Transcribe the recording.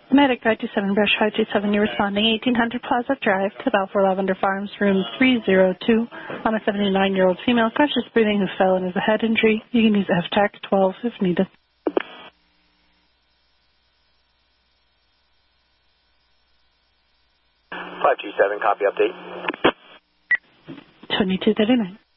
Medic 527, Brush 527, you're responding 1800 Plaza Drive to Balfour Lavender Farms, room 302, on a 79-year-old female, conscious breathing who fell and has a head injury. You can use FTAC 12 if needed. 527, copy update. 2239.